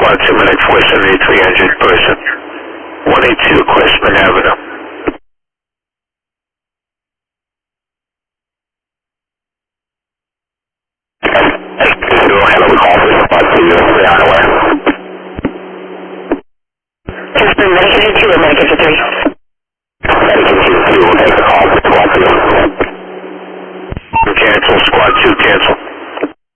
Quad 2 Medic 473 injured person. 182 Questman Avenue.